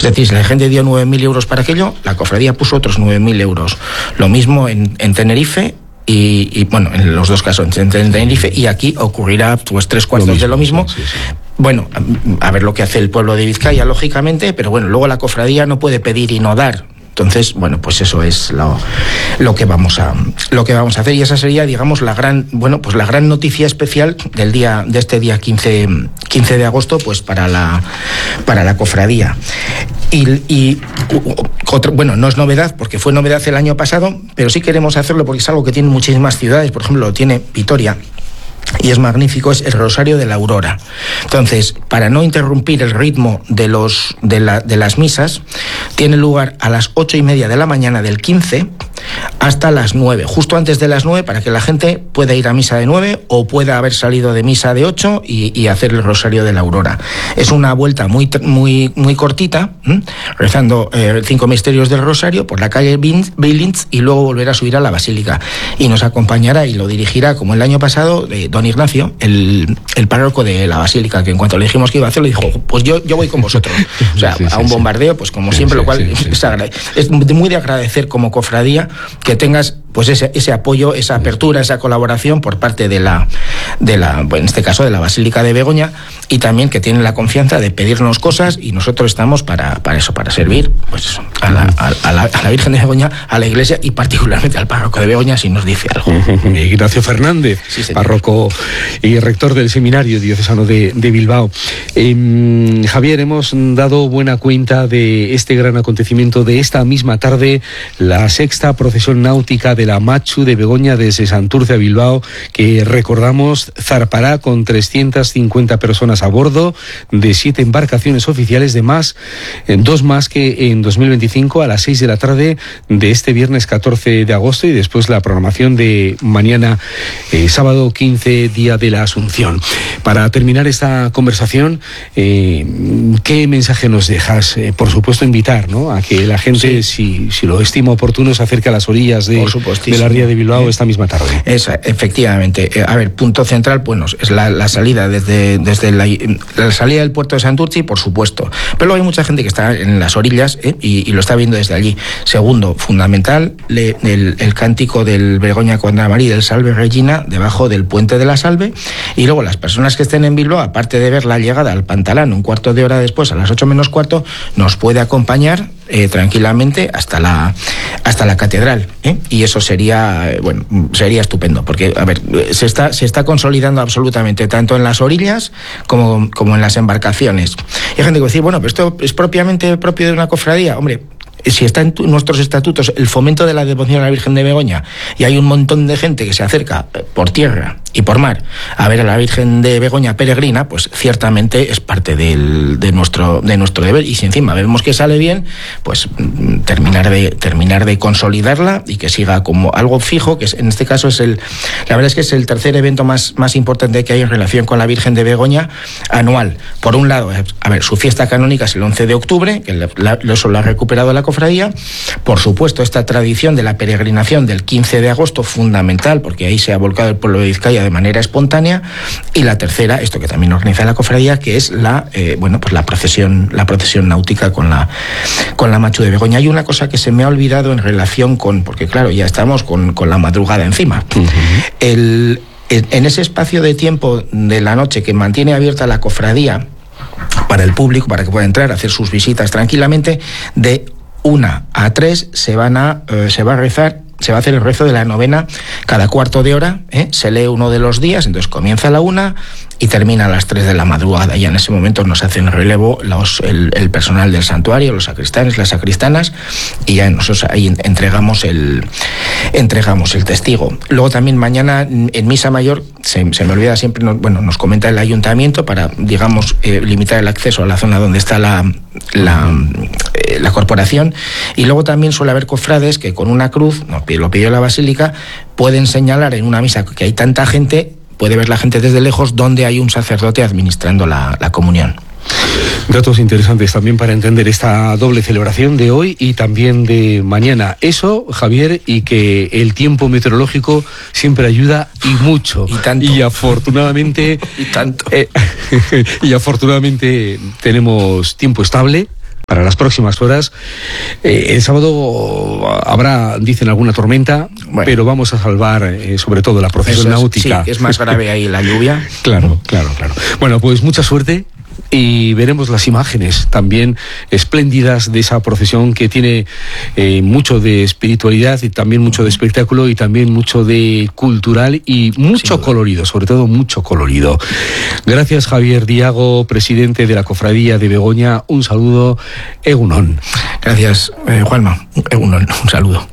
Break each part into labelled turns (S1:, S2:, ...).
S1: decir, si la gente dio 9.000 euros para aquello, la cofradía puso otros 9.000 euros. Lo mismo en Tenerife. Y bueno, en los dos casos, en Tenerife, y aquí ocurrirá pues 3/4 de lo mismo. Sí. Bueno, a ver lo que hace el pueblo de Vizcaya, lógicamente, pero bueno, luego la cofradía no puede pedir y no dar. Entonces, bueno, pues eso es lo que vamos a hacer, y esa sería, digamos, la gran noticia especial de este día 15 de agosto, pues para la cofradía. Y bueno, no es novedad, porque fue novedad el año pasado, pero sí queremos hacerlo porque es algo que tienen muchísimas ciudades. Por ejemplo, lo tiene Vitoria, y es magnífico, es el Rosario de la Aurora. Entonces, para no interrumpir el ritmo de las misas, tiene lugar a las 8:30 de la mañana del 15 hasta las 9, justo antes de las 9, para que la gente pueda ir a misa de 9 o pueda haber salido de misa de 8 y hacer el Rosario de la Aurora. Es una vuelta muy cortita, rezando 5 misterios del Rosario por la calle Beilins, y luego volver a subir a la Basílica. Y nos acompañará y lo dirigirá, como el año pasado, don Ignacio, el párroco de la Basílica, que en cuanto le dijimos que iba a hacerlo, dijo, pues yo voy con vosotros. O sea, a un bombardeo, pues como siempre, lo cual es muy de agradecer como cofradía que tengas pues ese apoyo, esa apertura, esa colaboración por parte de la en este caso de la Basílica de Begoña, y también que tienen la confianza de pedirnos cosas, y nosotros estamos para eso, para servir pues eso, a la Virgen de Begoña, a la Iglesia y particularmente al párroco de Begoña, si nos dice algo.
S2: Ignacio Fernández, párroco y rector del Seminario Diocesano de Bilbao. Javier, hemos dado buena cuenta de este gran acontecimiento de esta misma tarde, la sexta procesión náutica de la Machu de Begoña desde Santurce a Bilbao, que recordamos zarpará con 350 personas a bordo de 7 embarcaciones oficiales, de más, 2 más que en 2025, a las 6 de la tarde de este viernes 14 de agosto, y después la programación de mañana, sábado 15, día de la Asunción. Para terminar esta conversación, ¿qué mensaje nos dejas? Por supuesto, invitar, ¿no?, a que la gente, si lo estima oportuno, se acerque a las orillas de la ría de Bilbao esta misma tarde. Efectivamente. A ver, punto central, bueno, es la salida desde la salida del puerto de Santurce, por supuesto. Pero luego hay mucha gente que está en las orillas, y lo está viendo desde allí. Segundo, fundamental, el cántico del Begoña contra María, del Salve Regina, debajo del puente de la Salve. Y luego las personas que estén en Bilbao, aparte de ver la llegada al Pantalán un cuarto de hora después, a las 8 menos cuarto, nos puede acompañar tranquilamente hasta la catedral, y eso sería estupendo, porque a ver, se está consolidando absolutamente, tanto en las orillas como en las embarcaciones. Y hay gente que va a decir, bueno, pero esto es propiamente propio de una cofradía. Hombre, si está en nuestros estatutos el fomento de la devoción a la Virgen de Begoña, y hay un montón de gente que se acerca por tierra y por mar a ver a la Virgen de Begoña peregrina, pues ciertamente es parte de nuestro deber, y si encima vemos que sale bien, pues terminar de consolidarla y que siga como algo fijo, que en este caso la verdad es que es el tercer evento más importante que hay en relación con la Virgen de Begoña anual. Por un lado, a ver, su fiesta canónica es el 11 de octubre, que eso lo ha recuperado la cofradía. Por supuesto, esta tradición de la peregrinación del 15 de agosto, fundamental, porque ahí se ha volcado el pueblo de Vizcaya de manera espontánea. Y la tercera, esto que también organiza la cofradía, que es la procesión náutica con la Machu de Begoña. Hay una cosa que se me ha olvidado en relación porque claro, ya estamos con la madrugada encima. En ese espacio de tiempo de la noche que mantiene abierta la cofradía para el público, para que pueda entrar a hacer sus visitas tranquilamente, de 1 a 3 se va a rezar. Se va a hacer el rezo de la novena cada cuarto de hora, se lee uno de los días, entonces comienza a la 1 y termina a las 3 de la madrugada. Y en ese momento nos hacen relevo el personal del santuario, los sacristanes, las sacristanas, y ya nosotros ahí entregamos el testigo. Luego también mañana en misa mayor, se me olvida siempre, nos comenta el ayuntamiento para, digamos, limitar el acceso a la zona donde está la corporación, y luego también suele haber cofrades que con una cruz, lo pidió la Basílica, pueden señalar en una misa que hay tanta gente, puede ver la gente desde lejos donde hay un sacerdote administrando la comunión. Datos interesantes también para entender esta doble celebración de hoy y también de mañana. Eso, Javier, y que el tiempo meteorológico siempre ayuda, y mucho.
S1: Y tanto.
S2: Y afortunadamente...
S1: y tanto.
S2: Y afortunadamente tenemos tiempo estable. para las próximas horas. El sábado habrá, dicen, alguna tormenta, pero vamos a salvar sobre todo la procesión náutica.
S1: Sí, es más grave ahí la lluvia.
S2: Claro. Bueno, pues mucha suerte. Y veremos las imágenes también espléndidas de esa procesión que tiene mucho de espiritualidad y también mucho de espectáculo y también mucho de cultural y mucho colorido, sobre todo mucho colorido. Gracias, Javier Diago, presidente de la Cofradía de Begoña. Un saludo. Egunon.
S1: Gracias, Juanma. Egunon, un saludo.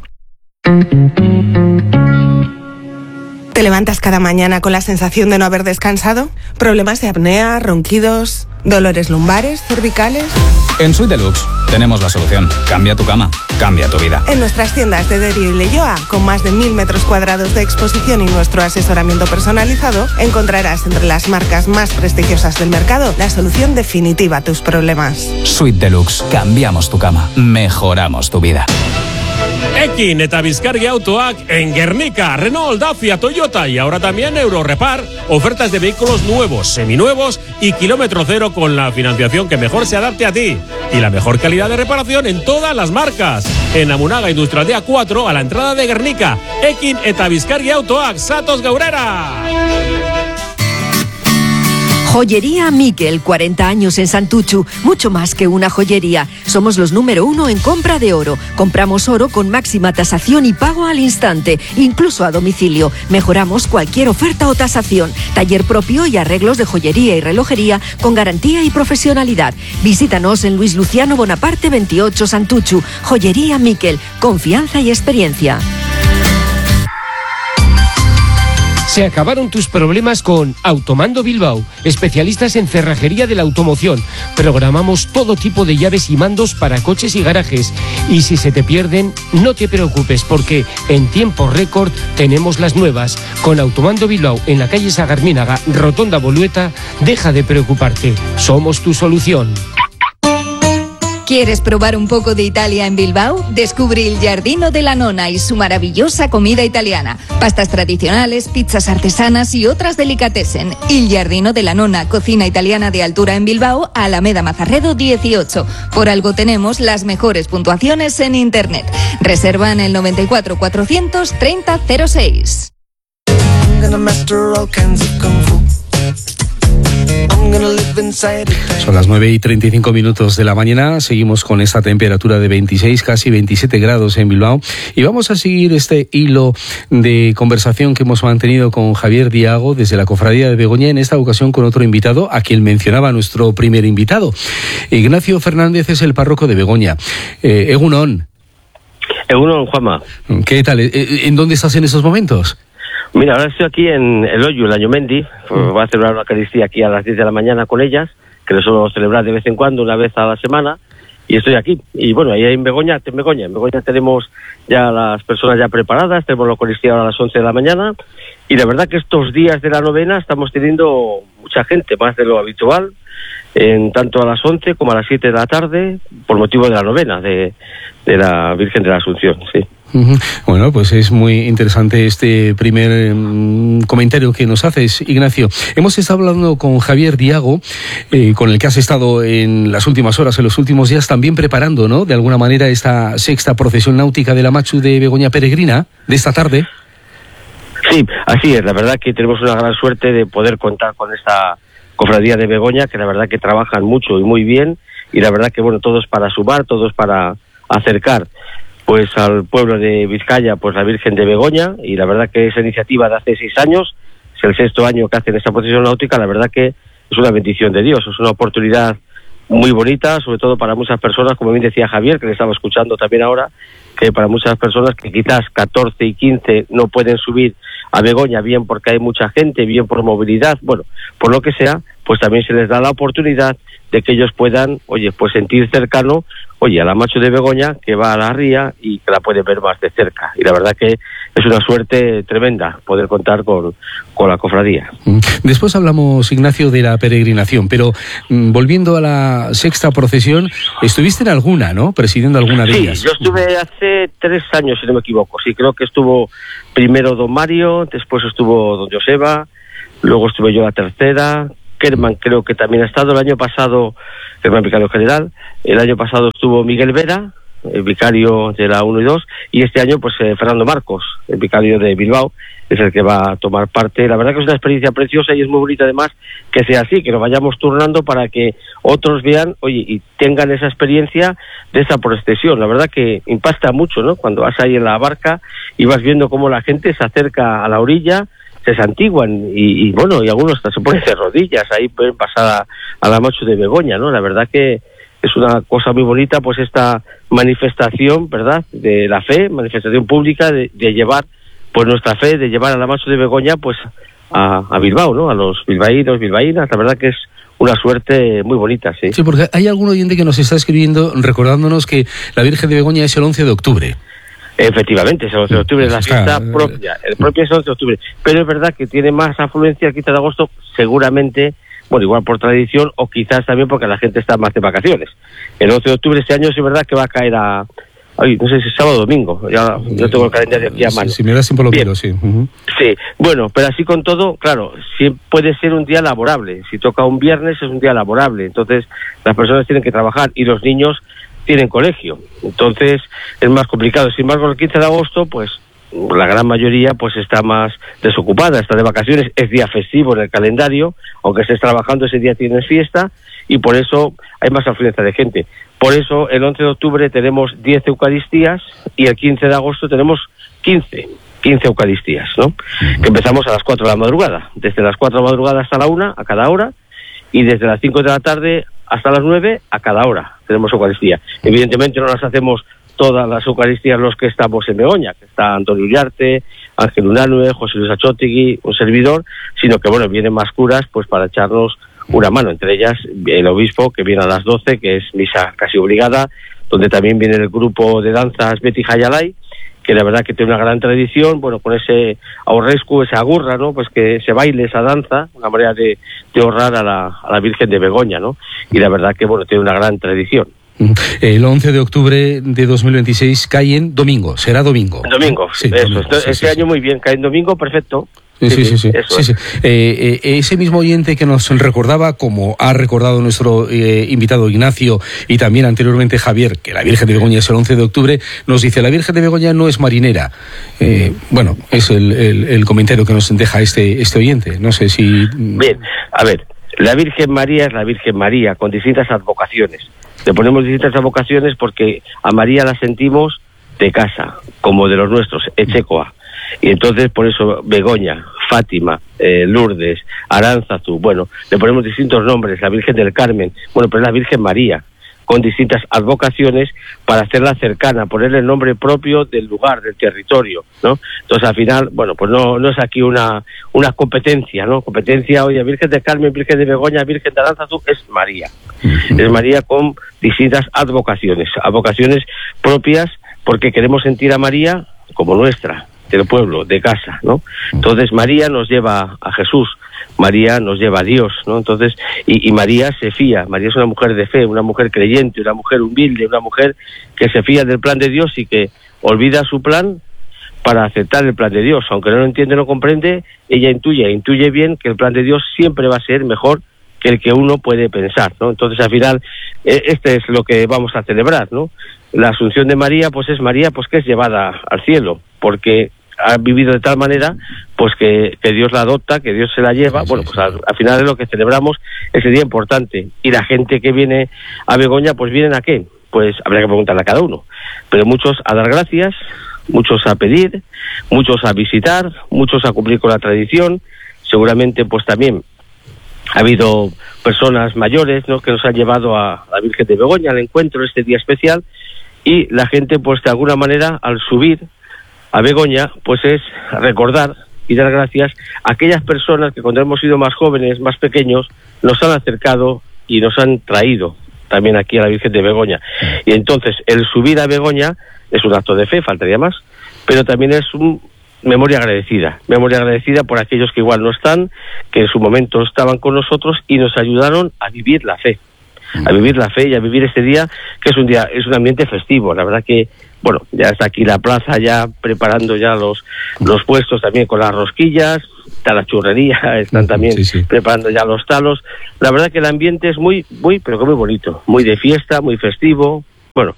S3: ¿Te levantas cada mañana con la sensación de no haber descansado? ¿Problemas de apnea, ronquidos, dolores lumbares, cervicales?
S4: En Suite Deluxe tenemos la solución. Cambia tu cama, cambia tu vida.
S3: En nuestras tiendas de Derio y Leioa, con más de 1000 metros cuadrados de exposición y nuestro asesoramiento personalizado, encontrarás entre las marcas más prestigiosas del mercado la solución definitiva a tus problemas.
S4: Suite Deluxe. Cambiamos tu cama, mejoramos tu vida.
S5: Ekin eta Bizkargi Autoak en Guernica, Renault, Dacia, Toyota y ahora también Eurorepar. Ofertas de vehículos nuevos, seminuevos y kilómetro cero con la financiación que mejor se adapte a ti. Y la mejor calidad de reparación en todas las marcas. En Amunaga Industrialdea 4, a la entrada de Guernica. Ekin eta Bizkargi Autoak, Satos Gaurera.
S6: Joyería Miquel, 40 años en Santuchu, mucho más que una joyería. Somos los número 1 en compra de oro. Compramos oro con máxima tasación y pago al instante, incluso a domicilio. Mejoramos cualquier oferta o tasación. Taller propio y arreglos de joyería y relojería con garantía y profesionalidad. Visítanos en Luis Luciano Bonaparte 28 Santuchu. Joyería Miquel, confianza y experiencia.
S7: Se acabaron tus problemas con Automando Bilbao, especialistas en cerrajería de la automoción. Programamos todo tipo de llaves y mandos para coches y garajes. Y si se te pierden, no te preocupes, porque en tiempo récord tenemos las nuevas. Con Automando Bilbao en la calle Sagarminaga, Rotonda Bolueta, deja de preocuparte. Somos tu solución.
S8: ¿Quieres probar un poco de Italia en Bilbao? Descubre Il Giardino della Nonna y su maravillosa comida italiana. Pastas tradicionales, pizzas artesanas y otras delicatessen. Il Giardino della Nonna, cocina italiana de altura en Bilbao, Alameda Mazarredo 18. Por algo tenemos las mejores puntuaciones en internet. Reserva en el 94 430 06.
S2: Son las 9:35 de la mañana. Seguimos con esta temperatura de 26, casi 27 grados en Bilbao. Y vamos a seguir este hilo de conversación que hemos mantenido con Javier Diago desde la Cofradía de Begoña, en esta ocasión con otro invitado, a quien mencionaba nuestro primer invitado. Ignacio Fernández es el párroco de Begoña. Egunon.
S9: Egunon, Juanma.
S2: ¿Qué tal? ¿En dónde estás en estos momentos?
S9: Mira, ahora estoy aquí en El Hoyo, en Añomendi. Voy a celebrar una Eucaristía aquí a las 10 de la mañana con ellas, que lo suelo celebrar de vez en cuando, una vez a la semana, y estoy aquí. Y bueno, ahí en Begoña tenemos ya las personas ya preparadas, tenemos la Eucaristía ahora a las 11 de la mañana, y la verdad que estos días de la novena estamos teniendo mucha gente, más de lo habitual, en tanto a las 11 como a las 7 de la tarde, por motivo de la novena de la Virgen de la Asunción, sí.
S2: Bueno, pues es muy interesante este primer comentario que nos haces, Ignacio. Hemos estado hablando con Javier Diago, con el que has estado en las últimas horas, en los últimos días, también preparando, ¿no?, de alguna manera esta sexta procesión náutica de la Machu de Begoña Peregrina de esta tarde.
S9: Sí, así es. La verdad que tenemos una gran suerte de poder contar con esta cofradía de Begoña, que la verdad que trabajan mucho y muy bien, y la verdad que, bueno, todos para sumar, todos para acercar pues al pueblo de Vizcaya, pues la Virgen de Begoña, y la verdad que esa iniciativa de hace 6 años, es el 6º año que hacen esta procesión náutica, la verdad que es una bendición de Dios, es una oportunidad muy bonita, sobre todo para muchas personas, como bien decía Javier, que le estaba escuchando también ahora, que para muchas personas que quizás 14 y 15 no pueden subir a Begoña, bien porque hay mucha gente, bien por movilidad, bueno, por lo que sea, pues también se les da la oportunidad de que ellos puedan, pues sentir cercano, a la Machu de Begoña, que va a la ría y que la pueden ver más de cerca. Y la verdad que es una suerte tremenda poder contar con la cofradía.
S2: Después hablamos, Ignacio, de la peregrinación, pero volviendo a la sexta procesión, estuviste en alguna, ¿no?, presidiendo alguna de ellas.
S9: Sí, yo estuve hace 3 años, si no me equivoco. Sí, creo que estuvo primero don Mario, después estuvo don Joseba, luego estuve yo la tercera, Kerman creo que también ha estado el año pasado, Kerman vicario general, el año pasado estuvo Miguel Vera, el vicario de la 1 y 2, y este año pues Fernando Marcos, el vicario de Bilbao, es el que va a tomar parte. La verdad que es una experiencia preciosa y es muy bonita además que sea así, que nos vayamos turnando para que otros vean, oye, y tengan esa experiencia de esa procesión. La verdad que impacta mucho, ¿no? Cuando vas ahí en la barca y vas viendo cómo la gente se acerca a la orilla, se santiguan y bueno, y algunos hasta se ponen de rodillas, ahí pueden pasar a la Macho de Begoña, ¿no? La verdad que es una cosa muy bonita, pues esta manifestación, ¿verdad?, de la fe, manifestación pública de llevar pues nuestra fe, de llevar a la Macho de Begoña pues a Bilbao, ¿no?, a los bilbaínos, bilbaínas. La verdad que es una suerte muy bonita, sí.
S2: Sí, porque hay algún oyente que nos está escribiendo recordándonos que la Virgen de Begoña es el 11 de octubre.
S9: Efectivamente, es el 11 de octubre, es la fiesta propia, el propio es el 11 de octubre, pero es verdad que tiene más afluencia el 15 de agosto, seguramente, bueno, igual por tradición, o quizás también porque la gente está más de vacaciones. El 11 de octubre este año es verdad que va a caer no sé si es sábado o domingo, ya yo tengo el calendario aquí a mano.
S2: Si me das tiempo lo miro, sí.
S9: Sí, bueno, pero así con todo, claro, sí puede ser un día laborable. Si toca un viernes es un día laborable, entonces las personas tienen que trabajar y los niños tienen colegio, entonces es más complicado. Sin embargo, el 15 de agosto, pues la gran mayoría pues está más desocupada, está de vacaciones, es día festivo en el calendario, aunque estés trabajando ese día tienes fiesta y por eso hay más afluencia de gente. Por eso el 11 de octubre tenemos 10 Eucaristías y el 15 de agosto tenemos 15 Eucaristías, ¿no? Que empezamos a las 4 de la madrugada, desde las 4 de la madrugada hasta la 1 a cada hora y desde las 5 de la tarde hasta las 9 a cada hora tenemos Eucaristía. Evidentemente no las hacemos todas las Eucaristías los que estamos en Begoña, que está Antonio Ullarte, Ángel Unanue, José Luis Achotegui, un servidor, sino que bueno, vienen más curas pues para echarnos una mano, entre ellas el obispo que viene a las 12, que es misa casi obligada, donde también viene el grupo de danzas Betty Hayalay, que la verdad que tiene una gran tradición, bueno, con ese aurrescu, esa agurra, ¿no?, pues que se baile esa danza, una manera de honrar a la Virgen de Begoña, ¿no?, y la verdad que bueno, tiene una gran tradición.
S2: El 11 de octubre de 2026 cae en domingo, será domingo.
S9: Domingo, sí, eso, domingo, este año muy bien, cae en domingo, perfecto. Sí.
S2: Ese mismo oyente que nos recordaba, como ha recordado nuestro invitado Ignacio y también anteriormente Javier, que la Virgen de Begoña es el 11 de octubre, nos dice: la Virgen de Begoña no es marinera. Bueno, es el comentario que nos deja este oyente. No sé si...
S9: Bien, a ver, la Virgen María es la Virgen María, con distintas advocaciones. Le ponemos distintas advocaciones porque a María la sentimos de casa, como de los nuestros, Echecoa. Y entonces por eso Begoña, Fátima, Lourdes, Aránzazu, bueno, le ponemos distintos nombres, la Virgen del Carmen, bueno, pero es la Virgen María, con distintas advocaciones para hacerla cercana, ponerle el nombre propio del lugar, del territorio, ¿no? Entonces al final, bueno, pues no es aquí una competencia, ¿no? Competencia, oye, Virgen del Carmen, Virgen de Begoña, Virgen de Aránzazu, es María. Es María con distintas advocaciones propias, porque queremos sentir a María como nuestra, del pueblo, de casa, ¿no? Entonces María nos lleva a Jesús, María nos lleva a Dios, ¿no? Entonces, y María se fía, María es una mujer de fe, una mujer creyente, una mujer humilde, una mujer que se fía del plan de Dios y que olvida su plan para aceptar el plan de Dios. Aunque no lo entiende, no comprende, ella intuye bien que el plan de Dios siempre va a ser mejor que el que uno puede pensar, ¿no? Entonces al final, este es lo que vamos a celebrar, ¿no? La Asunción de María, pues es María, pues que es llevada al cielo, porque ha vivido de tal manera pues que Dios la adopta, que Dios se la lleva. Bueno, pues al final es lo que celebramos ese día importante. Y la gente que viene a Begoña, pues vienen a qué, pues habría que preguntarle a cada uno, pero muchos a dar gracias, muchos a pedir, muchos a visitar, muchos a cumplir con la tradición. Seguramente pues también ha habido personas mayores, ¿no?, que nos han llevado a la Virgen de Begoña al encuentro, este día especial, y la gente pues de alguna manera al subir a Begoña pues es recordar y dar gracias a aquellas personas que cuando hemos sido más jóvenes, más pequeños, nos han acercado y nos han traído también aquí a la Virgen de Begoña. Y entonces el subir a Begoña es un acto de fe, faltaría más, pero también es un memoria agradecida por aquellos que igual no están, que en su momento estaban con nosotros y nos ayudaron a vivir la fe. A vivir la fe y a vivir este día, que es un ambiente festivo. La verdad que, bueno, ya está aquí la plaza ya preparando ya los puestos también con las rosquillas, está la churrería, están también preparando ya los talos. La verdad que el ambiente es muy, pero que muy bonito, muy de fiesta, muy festivo. Bueno,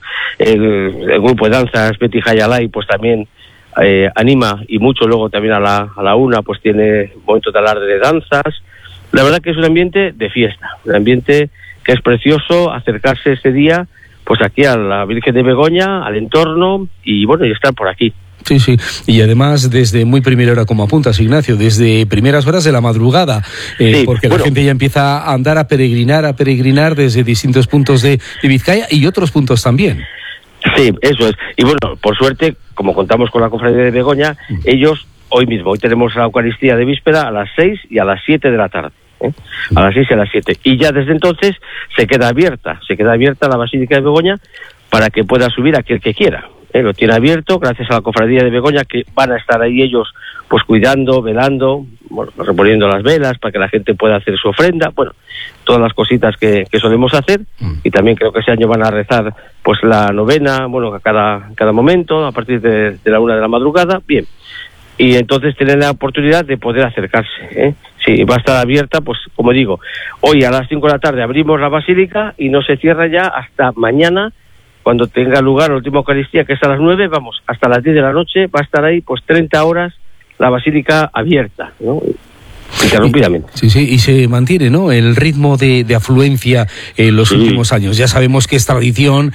S9: el grupo de danzas Betty Hayalay pues también anima, y mucho. Luego también a la 1 pues tiene momentos de alarde de danzas. La verdad que es un ambiente de fiesta, un ambiente que es precioso acercarse ese día pues aquí a la Virgen de Begoña, al entorno, y bueno, y estar por aquí.
S2: Sí, y además desde muy primera hora, como apuntas, Ignacio, desde primeras horas de la madrugada, porque la gente ya empieza a andar, a peregrinar desde distintos puntos de Vizcaya y otros puntos también.
S9: Sí, eso es. Y bueno, por suerte, como contamos con la Cofradía de Begoña, ellos hoy tenemos la Eucaristía de víspera a las 6 y a las 7 de la tarde. A las 6 y a las 7. Y ya desde entonces se queda abierta la Basílica de Begoña para que pueda subir aquel que quiera. Lo tiene abierto gracias a la Cofradía de Begoña, que van a estar ahí ellos pues cuidando, velando, bueno, reponiendo las velas para que la gente pueda hacer su ofrenda, bueno, todas las cositas que solemos hacer. Y también creo que ese año van a rezar pues la novena, bueno, a cada momento, a partir de la 1 de la madrugada, bien. Y entonces tienen la oportunidad de poder acercarse, Sí, va a estar abierta, pues como digo, hoy a las 5 de la tarde abrimos la basílica y no se cierra ya hasta mañana, cuando tenga lugar la última Eucaristía, que es a las 9, vamos, hasta las 10 de la noche, va a estar ahí pues 30 horas la basílica abierta, ¿no? Interrumpidamente.
S2: Sí, y se mantiene, ¿no?, el ritmo de afluencia en los últimos años. Ya sabemos que es tradición,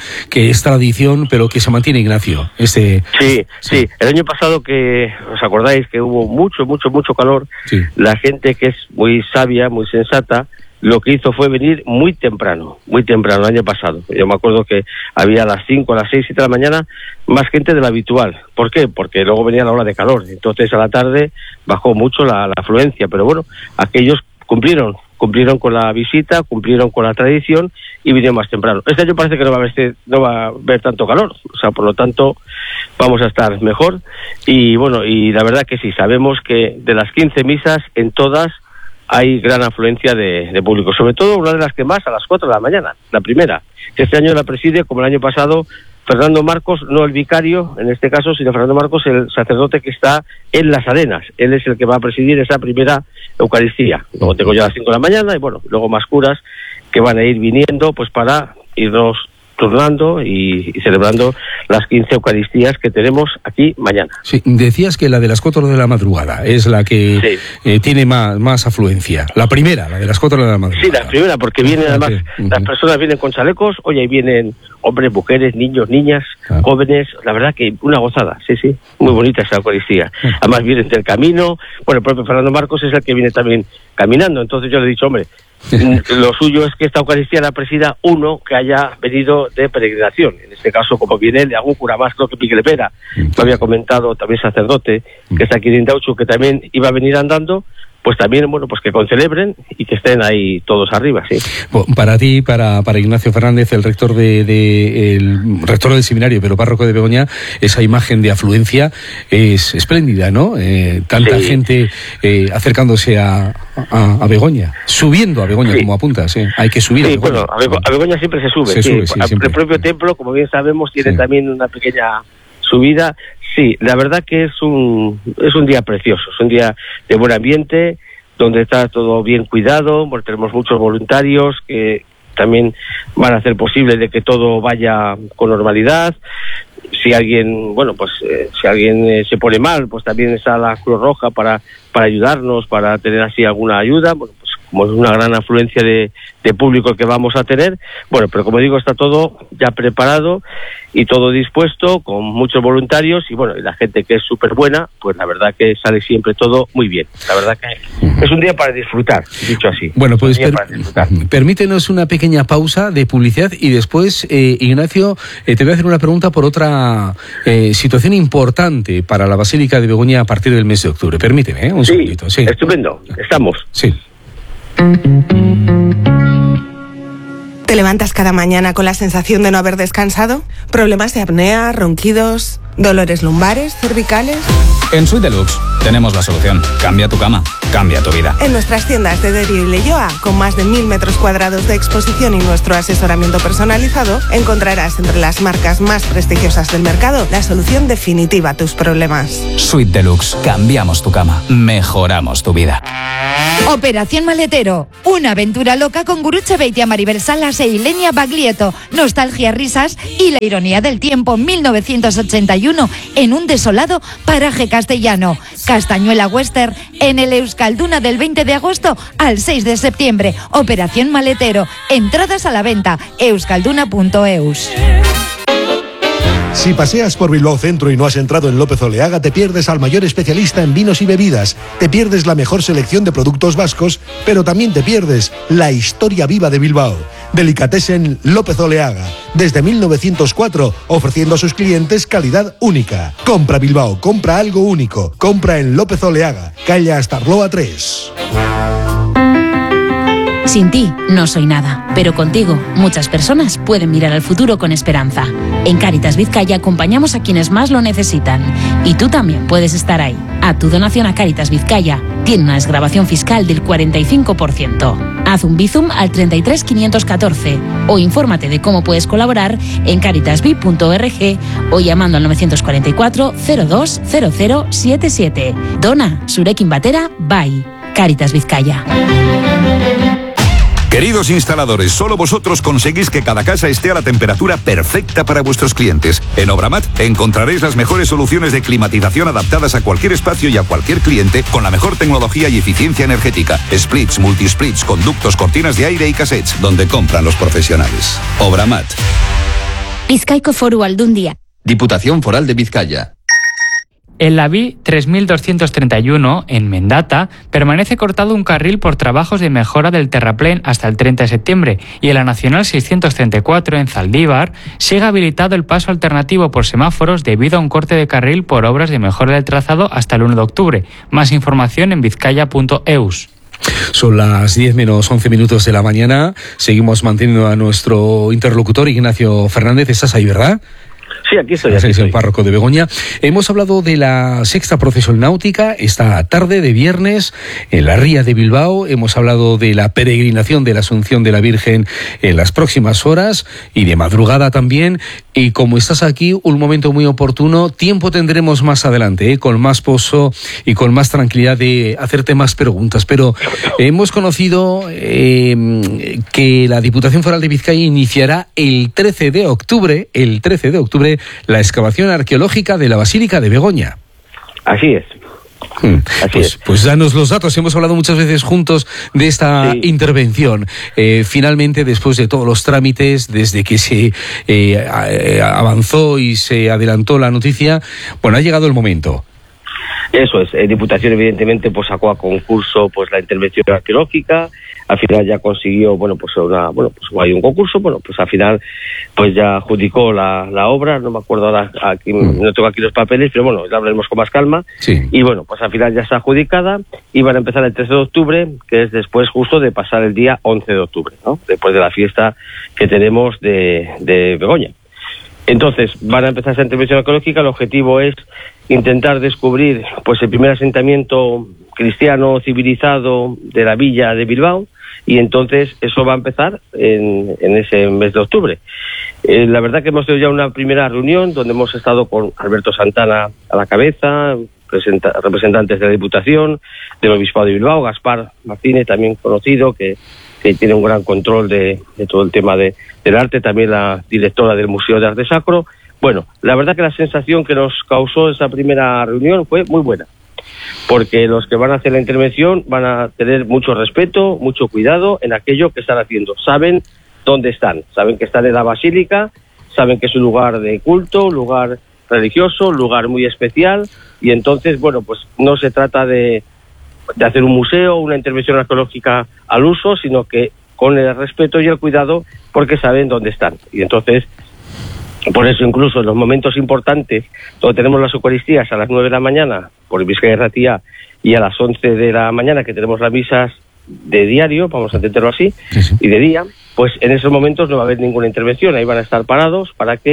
S2: pero que se mantiene, Ignacio. Sí.
S9: El año pasado, que os acordáis que hubo mucho calor, la gente que es muy sabia, muy sensata, lo que hizo fue venir muy temprano el año pasado. Yo me acuerdo que había a las 5, a las 6, 7 de la mañana más gente de lo habitual. ¿Por qué? Porque luego venía la ola de calor. Entonces a la tarde bajó mucho la afluencia. Pero bueno, aquellos cumplieron con la visita, cumplieron con la tradición y vinieron más temprano. Este año parece que no va a haber tanto calor. O sea, por lo tanto, vamos a estar mejor. Y bueno, y la verdad que sí, sabemos que de las 15 misas, en todas hay gran afluencia de público, sobre todo una de las que más a las 4 de la mañana, la primera, que este año la preside, como el año pasado, Fernando Marcos, no el vicario en este caso, sino Fernando Marcos, el sacerdote que está en Las Arenas. Él es el que va a presidir esa primera Eucaristía. Luego tengo ya a las 5 de la mañana y bueno, luego más curas que van a ir viniendo pues para irnos turnando y celebrando las 15 Eucaristías que tenemos aquí mañana. Sí,
S2: decías que la de las 4 de la madrugada es la que tiene más afluencia. La primera, la de las 4 de la madrugada.
S9: Sí, la primera, porque vienen además, las personas vienen con chalecos, oye, ahí vienen hombres, mujeres, niños, niñas, jóvenes, la verdad que una gozada, sí, muy bonita esa Eucaristía. Además vienen del camino, bueno, el propio Fernando Marcos es el que viene también caminando, entonces yo le he dicho, hombre, lo suyo es que esta Eucaristía la presida uno que haya venido de peregrinación. En este caso, como viene de algún cura más, creo que Pique Lepera, lo había comentado también sacerdote, que está aquí en Indauchu, que también iba a venir andando, pues también, bueno, pues que concelebren y que estén ahí todos arriba, sí.
S2: Bueno, para ti, para Ignacio Fernández, el rector el rector del seminario, pero párroco de Begoña, esa imagen de afluencia es espléndida, ¿no? Tanta gente acercándose a Begoña, subiendo a Begoña, como apuntas, hay que subir a Begoña.
S9: Bueno, a Begoña siempre se sube.
S2: Siempre.
S9: El propio templo, como bien sabemos, tiene también una pequeña subida. Sí, la verdad que es un día precioso, es un día de buen ambiente, donde está todo bien cuidado, porque tenemos muchos voluntarios que también van a hacer posible de que todo vaya con normalidad. Si alguien, si alguien se pone mal, pues también está la Cruz Roja para ayudarnos, para tener así alguna ayuda. Bueno, pues como es una gran afluencia de público que vamos a tener, bueno, pero como digo, está todo ya preparado y todo dispuesto, con muchos voluntarios y bueno, y la gente que es súper buena, pues la verdad que sale siempre todo muy bien. La verdad que es un día para disfrutar, dicho así.
S2: Bueno, pues permítenos una pequeña pausa de publicidad y después, Ignacio, te voy a hacer una pregunta por otra situación importante para la Basílica de Begoña a partir del mes de octubre. Permíteme, un segundito. Sí,
S9: estupendo, estamos.
S2: Sí.
S3: ¿Te levantas cada mañana con la sensación de no haber descansado? ¿Problemas de apnea, ronquidos, ¿Dolores lumbares, cervicales?
S4: En Suite Deluxe tenemos la solución. Cambia tu cama, cambia tu vida.
S3: En nuestras tiendas de Derio y Leioa, con más de 1000 metros cuadrados de exposición y nuestro asesoramiento personalizado, encontrarás entre las marcas más prestigiosas del mercado la solución definitiva a tus problemas.
S4: Suite Deluxe. Cambiamos tu cama, mejoramos tu vida.
S10: Operación Maletero. Una aventura loca con Guruche Beitia, Maribel Salas e Ilenia Baglietto. Nostalgia, risas y la ironía del tiempo. 1981 en un desolado paraje castellano. Castañuela Western en el Euskalduna del 20 de agosto al 6 de septiembre. Operación Maletero. Entradas a la venta. euskalduna.eus.
S11: Si paseas por Bilbao Centro y no has entrado en López Oleaga, te pierdes al mayor especialista en vinos y bebidas, te pierdes la mejor selección de productos vascos, pero también te pierdes la historia viva de Bilbao. Delicatessen López Oleaga, desde 1904, ofreciendo a sus clientes calidad única. Compra Bilbao, compra algo único, compra en López Oleaga, calle Astarloa 3.
S12: Sin ti no soy nada, pero contigo muchas personas pueden mirar al futuro con esperanza. En Cáritas Vizcaya acompañamos a quienes más lo necesitan y tú también puedes estar ahí. A tu donación a Cáritas Vizcaya tiene una desgravación fiscal del 45%. Haz un Bizum al 33 514 o infórmate de cómo puedes colaborar en caritasbi.org o llamando al 944 02 0077. Dona Zurekin Batera Bai. Cáritas Vizcaya.
S13: Queridos instaladores, solo vosotros conseguís que cada casa esté a la temperatura perfecta para vuestros clientes. En Obramat encontraréis las mejores soluciones de climatización adaptadas a cualquier espacio y a cualquier cliente con la mejor tecnología y eficiencia energética. Splits, multisplits, conductos, cortinas de aire y cassettes, donde compran los profesionales. Obramat.
S12: Bizkaiko Foru Aldundia.
S14: Diputación Foral de Vizcaya.
S15: En la vía 3231, en Mendata, permanece cortado un carril por trabajos de mejora del terraplén hasta el 30 de septiembre y en la Nacional 634, en Zaldívar, sigue habilitado el paso alternativo por semáforos debido a un corte de carril por obras de mejora del trazado hasta el 1 de octubre. Más información en vizcaya.eus.
S2: Son las 10 menos 11 minutos de la mañana. Seguimos manteniendo a nuestro interlocutor Ignacio Fernández. ¿Estás ahí, verdad?
S9: Sí, aquí estoy.
S2: El párroco de Begoña. Hemos hablado de la sexta procesión náutica esta tarde de viernes en la Ría de Bilbao. Hemos hablado de la peregrinación de la Asunción de la Virgen en las próximas horas y de madrugada también. Y como estás aquí, un momento muy oportuno. Tiempo tendremos más adelante, con más pozo y con más tranquilidad de hacerte más preguntas. Pero hemos conocido que la Diputación Foral de Vizcaya iniciará el 13 de octubre, la excavación arqueológica de la Basílica de Begoña.
S9: Así es.
S2: Pues danos los datos. Hemos hablado muchas veces juntos de esta intervención. Finalmente, después de todos los trámites, desde que se avanzó y se adelantó la noticia, bueno, ha llegado el momento.
S9: Eso es. Diputación, evidentemente, pues sacó a concurso pues la intervención arqueológica. Al final ya consiguió, hay un concurso, al final pues ya adjudicó la obra. No me acuerdo ahora, aquí no tengo aquí los papeles, pero bueno, ya hablaremos con más calma. Sí. Y bueno, pues al final ya está adjudicada y van a empezar el 13 de octubre, que es después justo de pasar el día 11 de octubre, ¿no? Después de la fiesta que tenemos de Begoña. Entonces, van a empezar esa intervención arqueológica. El objetivo es intentar descubrir pues el primer asentamiento cristiano civilizado de la villa de Bilbao, y entonces eso va a empezar en ese mes de octubre. La verdad que hemos tenido ya una primera reunión donde hemos estado con Alberto Santana a la cabeza, representantes de la Diputación, del Obispado de Bilbao, Gaspar Martínez, también conocido, que tiene un gran control de todo el tema del arte, también la directora del Museo de Arte Sacro. Bueno, la verdad que la sensación que nos causó esa primera reunión fue muy buena, porque los que van a hacer la intervención van a tener mucho respeto, mucho cuidado en aquello que están haciendo. Saben dónde están, saben que están en la Basílica, saben que es un lugar de culto, un lugar religioso, un lugar muy especial, y entonces, bueno, pues no se trata de hacer un museo, una intervención arqueológica al uso, sino que con el respeto y el cuidado, porque saben dónde están. Y entonces, por eso incluso en los momentos importantes, donde tenemos las Eucaristías a las 9 de la mañana, por Vizcaya Erratia, y a las 11 de la mañana, que tenemos las misas de diario, vamos a entenderlo así, y de día, pues en esos momentos no va a haber ninguna intervención. Ahí van a estar parados para que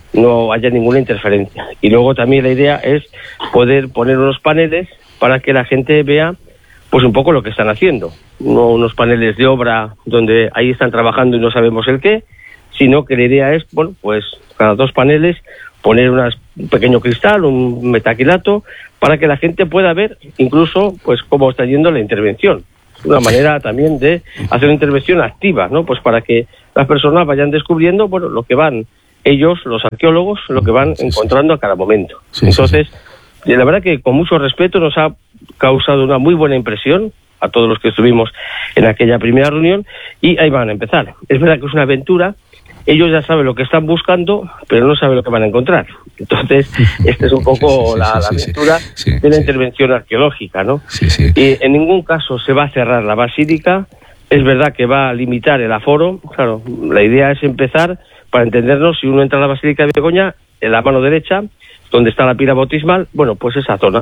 S9: no haya ninguna interferencia. Y luego también la idea es poder poner unos paneles para que la gente vea pues un poco lo que están haciendo. No unos paneles de obra donde ahí están trabajando y no sabemos el qué, sino que la idea es, bueno, pues cada 2 paneles poner un pequeño cristal, un metacrilato, para que la gente pueda ver incluso pues cómo está yendo la intervención. Una manera también de hacer una intervención activa, ¿no? Pues para que las personas vayan descubriendo, bueno, lo que van ellos, los arqueólogos, lo que van encontrando a cada momento. Entonces, la verdad que con mucho respeto nos ha causado una muy buena impresión a todos los que estuvimos en aquella primera reunión, y ahí van a empezar. Es verdad que es una aventura. Ellos ya saben lo que están buscando, pero no saben lo que van a encontrar. Entonces, esta es un poco la aventura de la intervención arqueológica, ¿no? Y en ningún caso se va a cerrar la basílica. Es verdad que va a limitar el aforo. Claro, la idea es empezar, para entendernos, si uno entra a la Basílica de Begoña, en la mano derecha, donde está la pila bautismal, bueno, pues esa zona,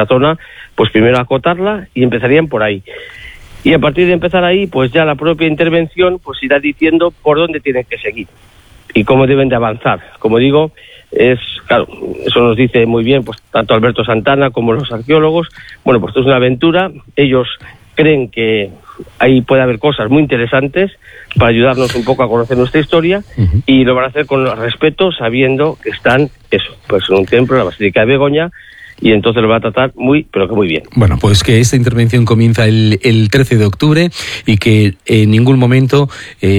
S9: pues primero acotarla y empezarían por ahí. Y a partir de empezar ahí, pues ya la propia intervención pues irá diciendo por dónde tienen que seguir y cómo deben de avanzar. Como digo, claro, eso nos dice muy bien pues tanto Alberto Santana como los arqueólogos. Bueno, pues esto es una aventura. Ellos creen que ahí puede haber cosas muy interesantes para ayudarnos un poco a conocer nuestra historia, y lo van a hacer con respeto, sabiendo que están, pues en un templo, en la Basílica de Begoña, y entonces lo va a tratar pero que muy bien.
S2: Bueno, pues que esta intervención comienza el 13 de octubre y que en ningún momento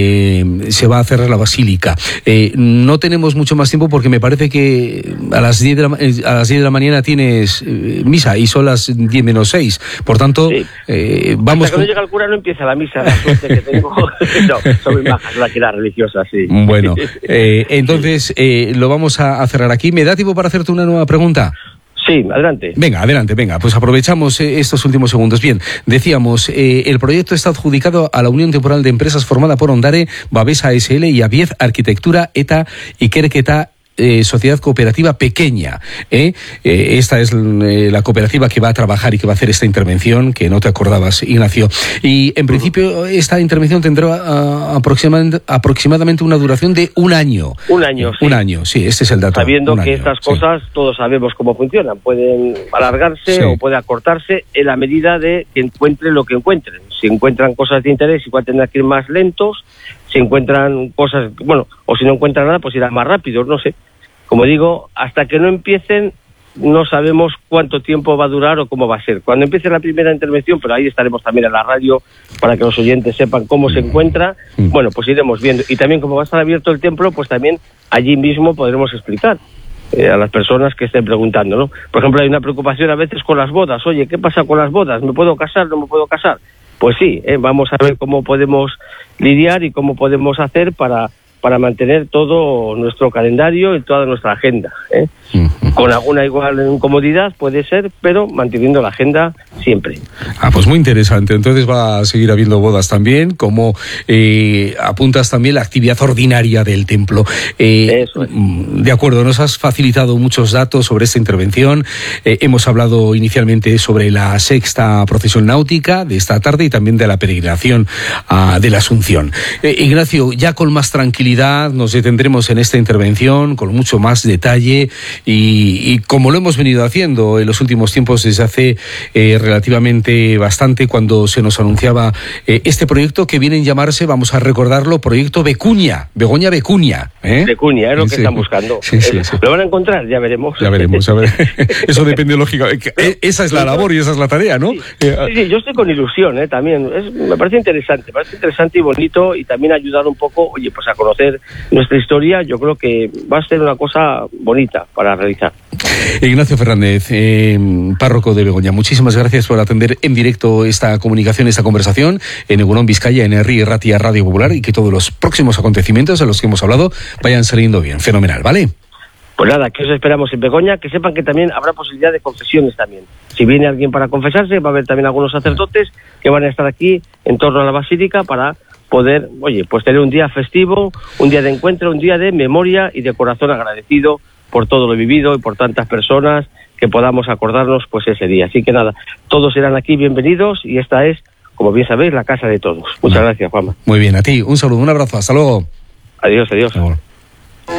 S2: se va a cerrar la basílica. No tenemos mucho más tiempo porque me parece que a las 10 de la mañana tienes misa y son las 10 menos 6. Por tanto, vamos...
S9: Hasta que no llega el cura no empieza la misa, la suerte que tengo. No, son muy bajas, la que era religiosa, sí.
S2: Bueno, entonces lo vamos a cerrar aquí. ¿Me da tiempo para hacerte una nueva pregunta?
S9: Sí, adelante.
S2: Venga, pues aprovechamos estos últimos segundos. Bien, decíamos, el proyecto está adjudicado a la Unión Temporal de Empresas formada por Ondare, Babesa SL y Aviez Arquitectura, ETA y Ikerketa Sociedad Cooperativa Pequeña. Esta es la cooperativa que va a trabajar y que va a hacer esta intervención, que no te acordabas, Ignacio. Y en principio esta intervención tendrá aproximadamente una duración de un año.
S9: Un año, sí.
S2: Un año, sí, este es el dato.
S9: Sabiendo que estas cosas todos sabemos cómo funcionan. Pueden alargarse o puede acortarse en la medida de que encuentren lo que encuentren. Si encuentran cosas de interés, igual tendrán que ir más lentos. Si encuentran cosas, bueno, o si no encuentran nada, pues irán más rápido, no sé. Como digo, hasta que no empiecen, no sabemos cuánto tiempo va a durar o cómo va a ser. Cuando empiece la primera intervención, pero ahí estaremos también en la radio para que los oyentes sepan cómo se encuentra, bueno, pues iremos viendo. Y también como va a estar abierto el templo, pues también allí mismo podremos explicar a las personas que estén preguntando, ¿no? Por ejemplo, hay una preocupación a veces con las bodas. Oye, ¿qué pasa con las bodas? ¿Me puedo casar? ¿No me puedo casar? Pues sí, vamos a ver cómo podemos lidiar y cómo podemos hacer para mantener todo nuestro calendario y toda nuestra agenda. Con alguna igual incomodidad puede ser, pero manteniendo la agenda siempre.
S2: Pues muy interesante. Entonces va a seguir habiendo bodas también, como apuntas también la actividad ordinaria del templo.
S9: Eso es.
S2: De acuerdo, nos has facilitado muchos datos sobre esta intervención. Hemos hablado inicialmente sobre la sexta procesión náutica de esta tarde y también de la peregrinación de la Asunción. Ignacio, ya con más tranquilidad nos detendremos en esta intervención, con mucho más detalle y como lo hemos venido haciendo en los últimos tiempos desde hace relativamente bastante, cuando se nos anunciaba este proyecto que viene a llamarse, vamos a recordarlo, Proyecto Begoña. Begoña Becuña.
S9: Becuña, es lo que están buscando. Sí. Lo van a encontrar, ya veremos.
S2: Ya veremos. Eso depende, lógicamente. Esa es la labor y esa es la tarea, ¿no?
S9: Sí, yo estoy con ilusión, también. Me parece interesante y bonito, y también ayudar un poco, oye, pues a conocer nuestra historia. Yo creo que va a ser una cosa bonita para realizar.
S2: Ignacio Fernández, párroco de Begoña, muchísimas gracias por atender en directo esta comunicación, esta conversación en Egunon, Vizcaya, en Herri y Ratia Radio Popular, y que todos los próximos acontecimientos de los que hemos hablado vayan saliendo bien. Fenomenal, ¿vale?
S9: Pues nada, que os esperamos en Begoña, que sepan que también habrá posibilidad de confesiones también. Si viene alguien para confesarse, va a haber también algunos sacerdotes que van a estar aquí en torno a la basílica para poder, oye, pues tener un día festivo, un día de encuentro, un día de memoria y de corazón agradecido por todo lo vivido y por tantas personas, que podamos acordarnos pues ese día. Así que nada, todos serán aquí bienvenidos, y esta es, como bien sabéis, la casa de todos. Muchas gracias, Juanma.
S2: Muy bien, a ti, un saludo, un abrazo, hasta luego.
S9: Adiós.